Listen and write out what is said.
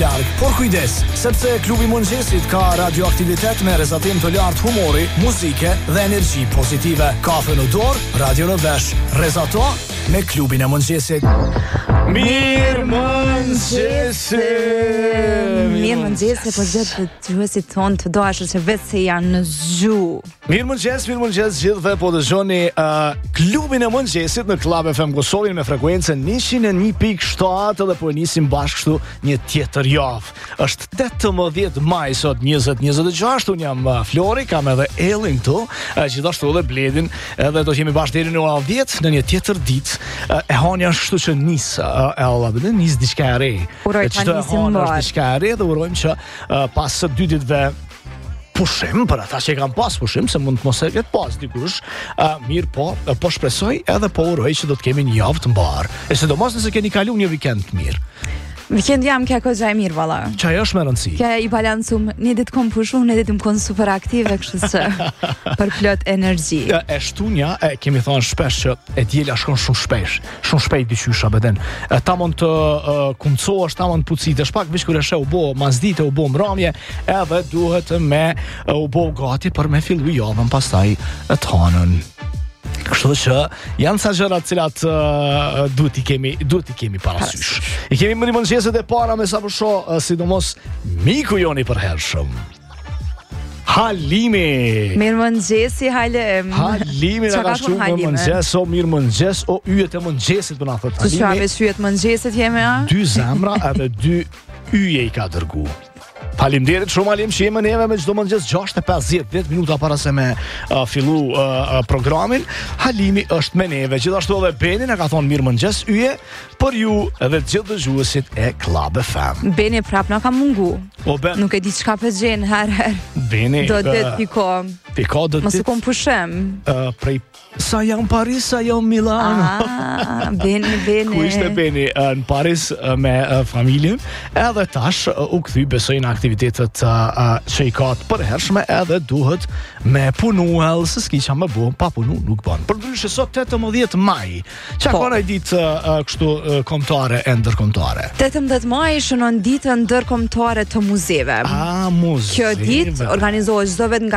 larg, por kujdes, sepse klubi i mëngjesit ka radioaktivitet me rrezatim të lartë humori, muzike dhe energji pozitive. Kafe në dorë, radio në vesh. Rrezato me klubin e mëngjesit. Mirë mëngjesi, po gjithë të gjuesit tonë të dashur që vetë se janë në zgjuh. Mirë mëngjes gjithëve, po dëgjoni klubin e mëngjesit në Club FM Kosovën me frekuencën 101.7 dhe po e nisim bashkë kështu një tjetër javë. Është 18 maj sot 2026, unë jam Flori, kam edhe Ellin këtu, gjithashtu edhe Bledin, edhe do jemi bashkë deri në orën 10 në një tjetër ditë. E hanja kështu që nis diçka e re. Uroj ta nisim më. Diçka e re dhe urojmë që pas së 2 ditëve pushim, për ata që kanë pas pushim, se mund të mos e ketë pas dikush, mirë po shpresoj edhe po uroj që do të kemi një javë të mbarë. E sidomos nëse keni kalu një vikend të mirë. Vikend jam kja ko gjaj mirë, valla. Qaj është me rëndësi? Kja i balancum, një ditë kom pushu, një ditë më konë super aktive, kështë që për plot energji. E shtunja, kemi thonë shpesh që e djela shkon shumë shpejt dyqysha beden. Ta mund të kumcosh, ta mund të pucitesh pak, vish kër e shë u bo mazdite, u bo mramje, edhe duhet me u bo gati për me fillu javën pastaj të hanën. Kështu që janë sa gjëra të cilat duhet i kemi parasysh. I kemi më një mëngjeset e para me sa për shoh, sidomos miku joni përhershëm. Halimi. Mirë mëngjesi, Halimi na ka shumë më mëngjes, o mirë mëngjes, o yjet e mëngjesit për na thot Halimi. Që çfarë yjet mëngjesit jemi a? 2 zemra edhe 2 yje i ka dërgu. Faleminderit shumë Halim që jemi neve me çdo mëngjes 6:50 minuta para se me fillu programin. Halimi është me neve. Gjithashtu edhe Beni na ka thonë mirë mëngjes yje për ju edhe të gjithë dëgjuesit e Club FM. Beni prap na ka mungu. O Ben. Nuk e di çka po gjen herë. Beni do të piko do të. Mos e kom pushem. Prej sa jam Paris, sa jam Milano. Beni. Ku ishte Beni në Paris me familjen, edhe tash u kthy besoj në aktivitetet që i ka të përhershme, edhe duhet me punu, se s'ki qa me bo, pa punu nuk ban. Për ndryshe sot 18 maj, që ka nëjë ditë kështu kombëtare e ndërkombëtare? 18 maj shënon ditën ndërkombëtare të muzeve. Muzeve. Kjo ditë organizohet çdo vit nga